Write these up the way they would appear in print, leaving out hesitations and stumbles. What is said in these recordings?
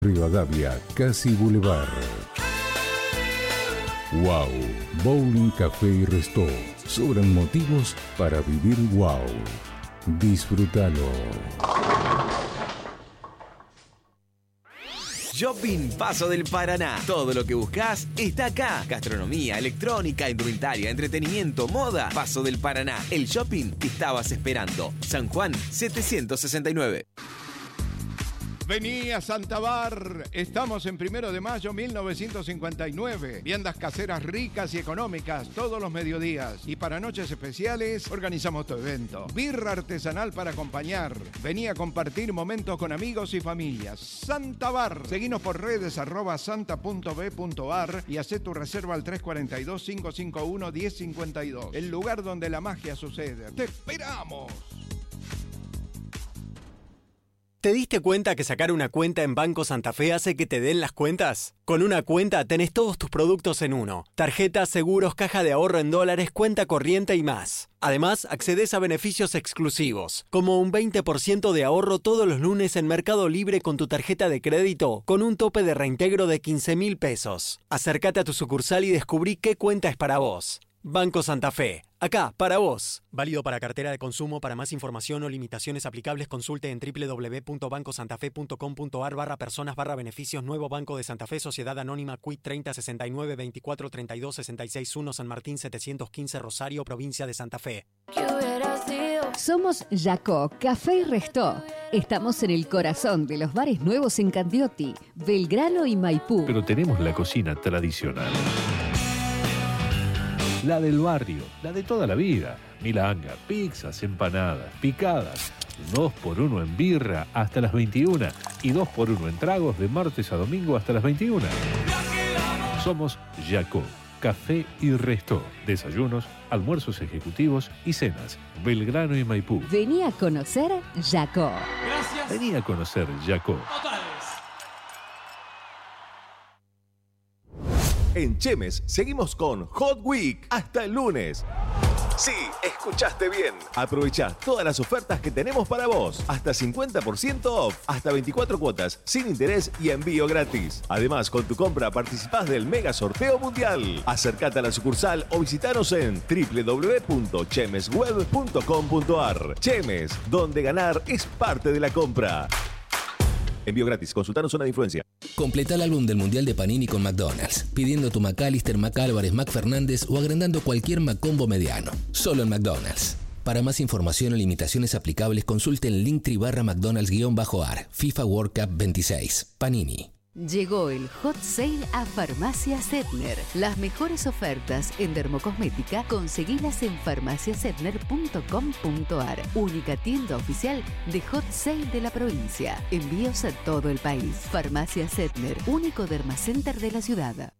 Rivadavia, casi Boulevard. Wow, Bowling Café y Resto. Sobran motivos para vivir wow. Disfrútalo. Shopping Paso del Paraná. Todo lo que buscas está acá. Gastronomía, electrónica, indumentaria, entretenimiento, moda. Paso del Paraná. El shopping que estabas esperando. San Juan 769. Vení a Santa Bar, estamos en 1 de mayo 1959. Viandas caseras ricas y económicas todos los mediodías. Y para noches especiales organizamos tu evento. Birra artesanal para acompañar. Vení a compartir momentos con amigos y familias. Santa Bar. Seguinos por redes @santa.b.ar y hacé tu reserva al 342-551-1052. El lugar donde la magia sucede. ¡Te esperamos! ¿Te diste cuenta que sacar una cuenta en Banco Santa Fe hace que te den las cuentas? Con una cuenta tenés todos tus productos en uno. Tarjetas, seguros, caja de ahorro en dólares, cuenta corriente y más. Además, accedes a beneficios exclusivos, como un 20% de ahorro todos los lunes en Mercado Libre con tu tarjeta de crédito, con un tope de reintegro de 15.000 pesos. Acércate a tu sucursal y descubrí qué cuenta es para vos. Banco Santa Fe. Acá, para vos. Válido para cartera de consumo. Para más información o limitaciones aplicables, consulte en www.bancosantafe.com.ar/personas/beneficios. Nuevo Banco de Santa Fe, Sociedad Anónima, Quit 30 69 24 32 66 1, San Martín 715, Rosario, provincia de Santa Fe. Somos Jacó, Café y Resto. Estamos en el corazón de los bares nuevos en Candioti, Belgrano y Maipú. Pero tenemos la cocina tradicional. La del barrio, la de toda la vida. Milanga, pizzas, empanadas, picadas. 2x1 en birra hasta las 21 y 2x1 en tragos de martes a domingo hasta las 21. Somos Jacó, Café y Resto. Desayunos, almuerzos ejecutivos y cenas. Belgrano y Maipú. Vení a conocer Jacó. Gracias. Vení a conocer Jacó. En Chemes seguimos con Hot Week hasta el lunes. Sí, escuchaste bien. Aprovecha todas las ofertas que tenemos para vos. Hasta 50% off, hasta 24 cuotas, sin interés y envío gratis. Además, con tu compra participás del mega sorteo mundial. Acércate a la sucursal o visitanos en www.chemesweb.com.ar. Chemes, donde ganar es parte de la compra. Envío gratis. Consultanos zona de influencia. Completa el álbum del Mundial de Panini con McDonald's, pidiendo tu McAllister, McAlvarez, McFernández o agrandando cualquier McCombo mediano. Solo en McDonald's. Para más información o limitaciones aplicables, consulte el Linktree/McDonald's-AR. FIFA World Cup 26. Panini. Llegó el Hot Sale a Farmacia Setner. Las mejores ofertas en dermocosmética conseguilas en farmaciasetner.com.ar. Única tienda oficial de Hot Sale de la provincia. Envíos a todo el país. Farmacia Setner, único dermacenter de la ciudad.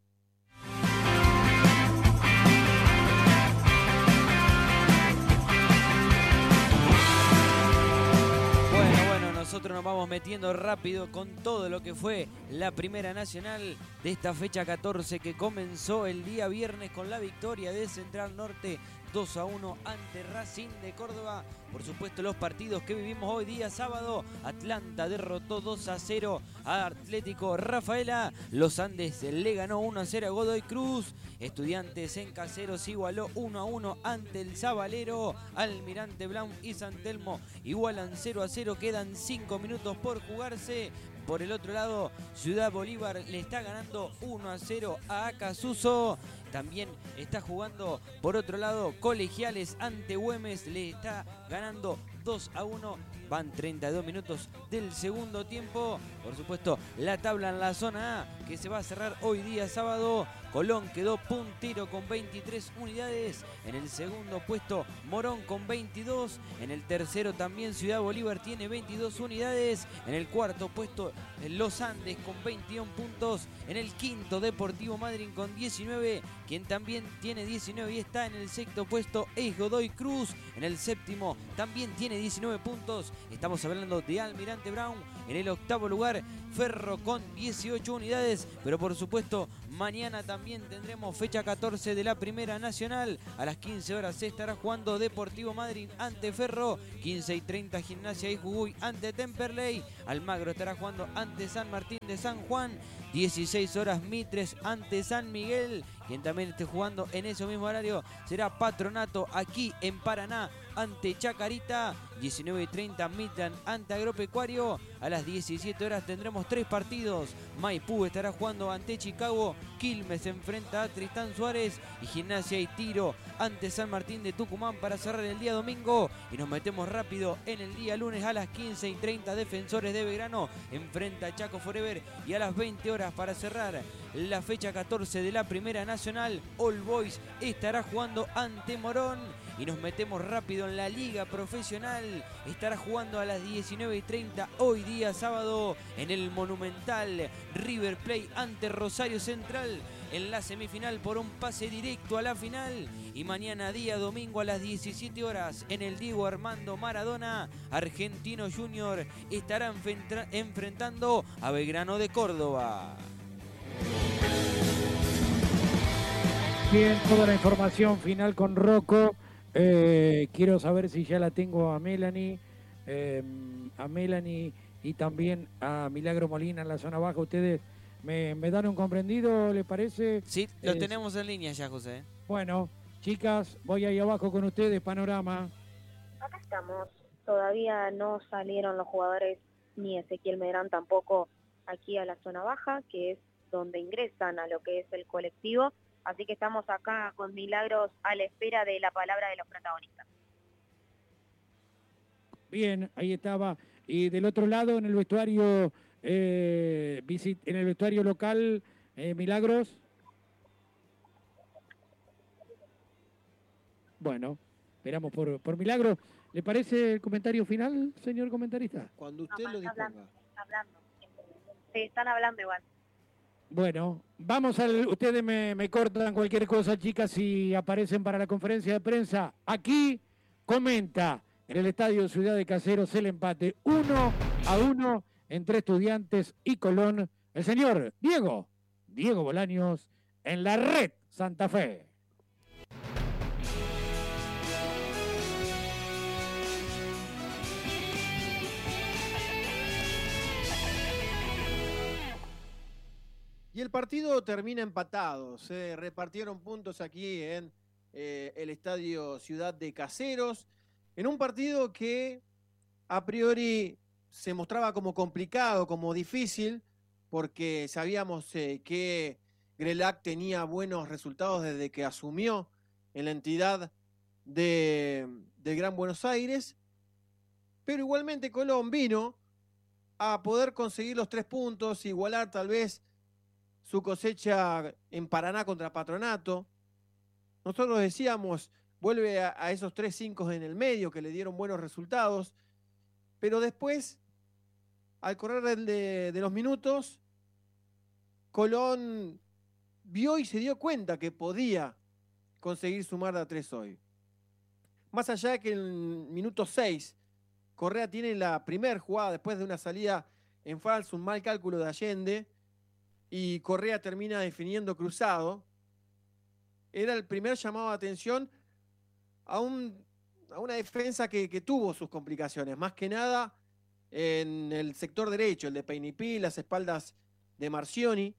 Nosotros nos vamos metiendo rápido con todo lo que fue la Primera Nacional de esta fecha 14 que comenzó el día viernes con la victoria de Central Norte 2-1 ante Racing de Córdoba. Por supuesto, los partidos que vivimos hoy día sábado. Atlanta derrotó 2-0 a Atlético Rafaela. Los Andes le ganó 1-0 a Godoy Cruz. Estudiantes en Caseros igualó 1-1 ante el Zabalero. Almirante Brown y San Telmo igualan 0-0. Quedan 5 minutos por jugarse. Por el otro lado, Ciudad Bolívar le está ganando 1-0 a Acasuso. También está jugando, por otro lado, Colegiales ante Güemes. Le está ganando 2-1. Van 32 minutos del segundo tiempo. Por supuesto, la tabla en la zona A, que se va a cerrar hoy día sábado. Colón quedó puntero con 23 unidades. En el segundo puesto, Morón con 22. En el tercero también Ciudad Bolívar tiene 22 unidades. En el cuarto puesto, Los Andes con 21 puntos. En el quinto, Deportivo Madryn con 19. Quien también tiene 19 y está en el sexto puesto es Godoy Cruz. En el séptimo también tiene 19 puntos. Estamos hablando de Almirante Brown. En el octavo lugar, Ferro con 18 unidades. Pero por supuesto, mañana también tendremos fecha 14 de la Primera Nacional. A las 15 horas se estará jugando Deportivo Madryn ante Ferro. 15:30 Gimnasia y Jujuy ante Temperley. Almagro estará jugando ante San Martín de San Juan. 16 horas Mitres ante San Miguel. Quien también esté jugando en ese mismo horario será Patronato aquí en Paraná ante Chacarita. 19:30 Midland ante Agropecuario. A las 17 horas tendremos 3 partidos. Maipú estará jugando ante Chicago. Quilmes se enfrenta a Tristán Suárez. Y Gimnasia y Tiro ante San Martín de Tucumán para cerrar el día domingo. Y nos metemos rápido en el día lunes a las 15:30. Defensores de Belgrano enfrenta a Chaco Forever. Y a las 20 horas para cerrar la fecha 14 de la Primera Nacional, All Boys estará jugando ante Morón. Y nos metemos rápido en la Liga Profesional. Estará jugando a las 19:30 hoy día sábado en el Monumental River Plate ante Rosario Central en la semifinal por un pase directo a la final. Y mañana día domingo a las 17 horas en el Diego Armando Maradona, Argentino Junior estará enfrentando a Belgrano de Córdoba. Bien, toda la información final con Rocco. Quiero saber si ya la tengo a Melanie y también a Milagro Molina en la zona baja. ¿Ustedes me dan un comprendido, le parece? Sí, lo tenemos en línea ya, José. Bueno, chicas, voy ahí abajo con ustedes, panorama. Acá estamos. Todavía no salieron los jugadores, ni Ezequiel Medrán tampoco, aquí a la zona baja, que es donde ingresan a lo que es el colectivo. Así que estamos acá con Milagros a la espera de la palabra de los protagonistas. Bien, ahí estaba. Y del otro lado, en el vestuario local, Milagros. Bueno, esperamos por Milagros. ¿Le parece el comentario final, señor comentarista? Cuando usted lo disponga. Hablando. Sí, están hablando igual. Bueno, ustedes me cortan cualquier cosa, chicas, si aparecen para la conferencia de prensa. Aquí comenta en el Estadio Ciudad de Caseros el empate 1-1 entre Estudiantes y Colón. El señor Diego Bolaños en la red Santa Fe. Y el partido termina empatado. Se repartieron puntos aquí en el Estadio Ciudad de Caseros. En un partido que a priori se mostraba como complicado, como difícil, porque sabíamos que Grelac tenía buenos resultados desde que asumió en la entidad del Gran Buenos Aires. Pero igualmente Colón vino a poder conseguir los 3 puntos, igualar tal vez su cosecha en Paraná contra Patronato. Nosotros decíamos, vuelve a esos 3-5 en el medio que le dieron buenos resultados, pero después, al correr de los minutos, Colón vio y se dio cuenta que podía conseguir sumar de a 3 hoy. Más allá de que en el minuto 6, Correa tiene la primera jugada después de una salida en falso, un mal cálculo de Allende, y Correa termina definiendo cruzado. Era el primer llamado de atención a una defensa que tuvo sus complicaciones, más que nada en el sector derecho, el de Peinipí, las espaldas de Marcioni.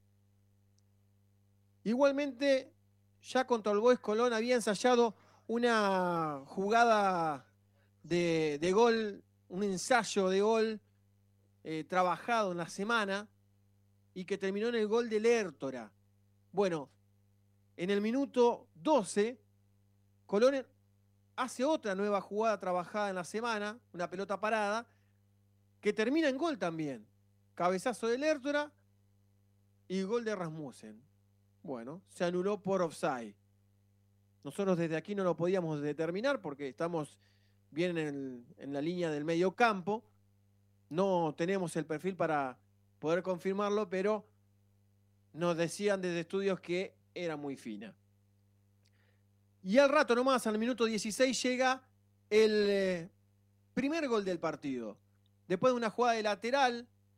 Igualmente, ya contra el Boys Colón había ensayado una jugada de gol, un ensayo de gol trabajado en la semana, y que terminó en el gol de Lertora. Bueno, en el minuto 12, Colón hace otra nueva jugada trabajada en la semana, una pelota parada, que termina en gol también. Cabezazo de Lertora y gol de Rasmussen. Bueno, se anuló por offside. Nosotros desde aquí no lo podíamos determinar porque estamos bien en la línea del medio campo. No tenemos el perfil para poder confirmarlo, pero nos decían desde estudios que era muy fina. Y al rato nomás, al minuto 16, llega el primer gol del partido. Después de una jugada de lateral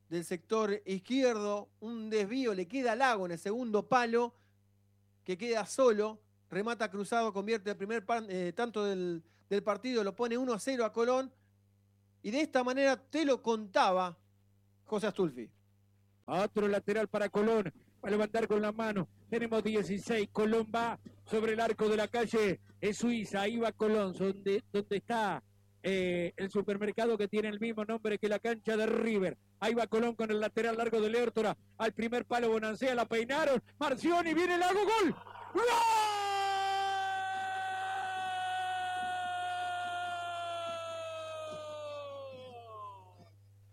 del sector izquierdo, un desvío, le queda Lago en el segundo palo, que queda solo, remata cruzado, convierte el primer tanto del partido, lo pone 1-0 a Colón, y de esta manera te lo contaba José Astulfi. Otro lateral para Colón, va a levantar con la mano, tenemos 16, Colón va sobre el arco de la calle, es Suiza, ahí va Colón, donde está el supermercado que tiene el mismo nombre que la cancha de River. Ahí va Colón con el lateral largo de Lertora, al primer palo Bonancea, la peinaron, Marcioni, viene Lago, ¡gol! ¡Gol!